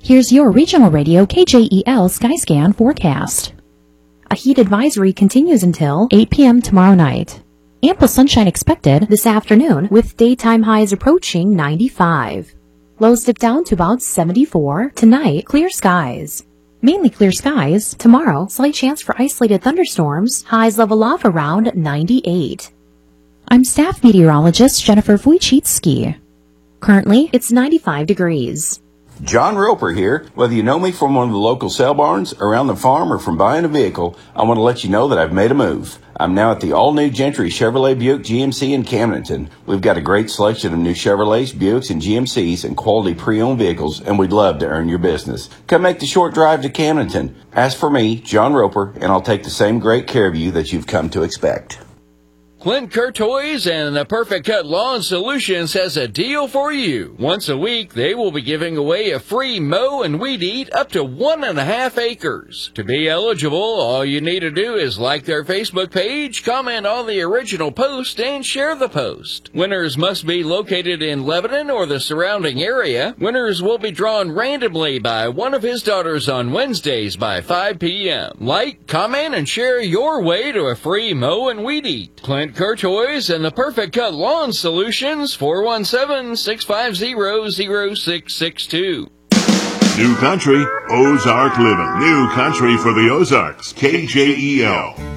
Here's your regional radio KJEL Skyscan forecast. A heat advisory continues until 8 p.m. tomorrow night. Ample sunshine expected this afternoon with daytime highs approaching 95. Lows dip down to about 74. Tonight, clear skies. Mainly clear skies. Tomorrow, slight chance for isolated thunderstorms. Highs level off around 98. I'm staff meteorologist Jennifer Wojcicki. Currently, it's 95 degrees. John Roper here. Whether you know me from one of the local sale barns, around the farm, or from buying a vehicle, I want to let you know that I've made a move. I'm now at the all-new Gentry Chevrolet Buick GMC in Camdenton. We've got a great selection of new Chevrolets, Buicks, and GMCs and quality pre-owned vehicles, and we'd love to earn your business. Come make the short drive to Camdenton. Ask for me, John Roper, and I'll take the same great care of you that you've come to expect. Clint Courtois and the Perfect Cut Lawn Solutions has a deal for you. Once a week, they will be giving away a free mow and weed eat up to 1.5 acres. To be eligible, all you need to do is like their Facebook page, comment on the original post, and share the post. Winners must be located in Lebanon or the surrounding area. Winners will be drawn randomly by one of his daughters on Wednesdays by 5 p.m. Like, comment, and share your way to a free mow and weed eat. Clint Courtois and the Perfect Cut Lawn Solutions, 417-650-0662. New country, Ozark living. New country for the Ozarks. KJEL.